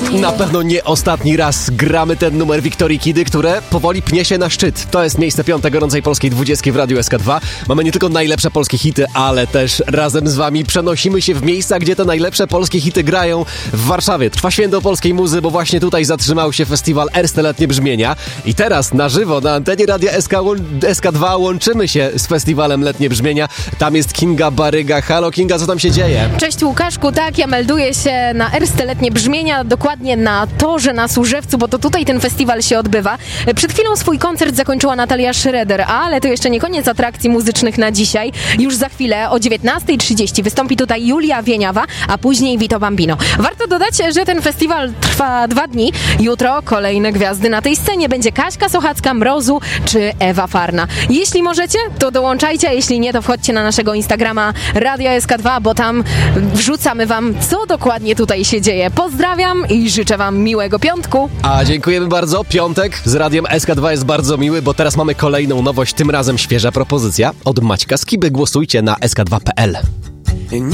Na pewno nie ostatni raz gramy ten numer Wiktorii Kidy, które powoli pnie się na szczyt. To jest miejsce 5 gorącej polskiej 20 w Radiu SK2. Mamy nie tylko najlepsze polskie hity, ale też razem z wami przenosimy się w miejsca, gdzie te najlepsze polskie hity grają. W Warszawie trwa święto polskiej muzy, bo właśnie tutaj zatrzymał się festiwal Erste Letnie Brzmienia. I teraz na żywo na antenie Radia SK2 łączymy się z festiwalem Letnie Brzmienia. Tam jest Kinga Baryga. Halo Kinga, co tam się dzieje? Cześć Łukaszku, tak, ja melduję się na Erste Letnie Brzmienia, dokładnie na torze na Służewcu, bo to tutaj ten festiwal się odbywa. Przed chwilą swój koncert zakończyła Natalia Schroeder, ale to jeszcze nie koniec atrakcji muzycznych na dzisiaj. Już za chwilę o 19:30 wystąpi tutaj Julia Wieniawa, a później Vito Bambino. Warto dodać, że ten festiwal trwa 2 dni. Jutro kolejne gwiazdy na tej scenie. Będzie Kaśka Sochacka, Mrozu czy Ewa Farna. Jeśli możecie, to dołączajcie, a jeśli nie, to wchodźcie na naszego Instagrama Radio SK2, bo tam wrzucamy wam, co dokładnie tutaj się dzieje. Pozdrawiam i życzę wam miłego piątku. A dziękujemy bardzo. Piątek z Radiem SK2 jest bardzo miły, bo teraz mamy kolejną nowość, tym razem świeża propozycja od Maćka Skiby. Głosujcie na sk2.pl.